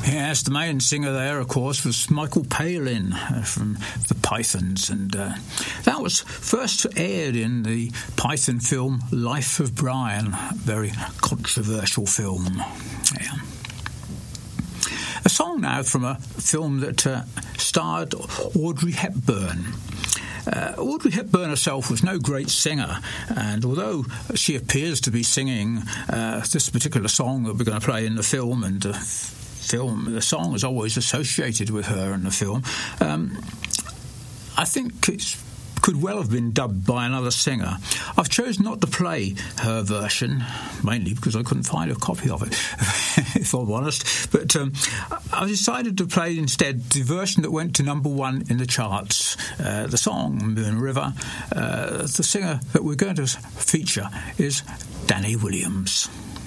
Yes, the main singer there, of course, was Michael Palin from the Pythons, and that was first aired in the Python film Life of Brian, a very controversial film. Yeah. A song now from a film that starred Audrey Hepburn. Audrey Hepburn herself was no great singer, and although she appears to be singing this particular song that we're going to play in the film, and the song is always associated with her in the film, I think it could well have been dubbed by another singer. I've chosen not to play her version, mainly because I couldn't find a copy of it, if I'm honest. But I decided to play instead the version that went to number 1 in the charts, the song Moon River. The singer that we're going to feature is Danny Williams.